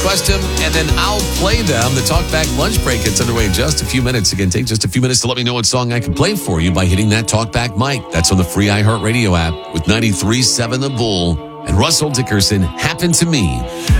request them, and then I'll play them. The Talkback lunch break gets underway in just a few minutes. Again, take just a few minutes to let me know what song I can play for you by hitting that Talkback mic. That's on the free iHeartRadio app with 93.7 The Bull and Russell Dickerson, Happened to Me.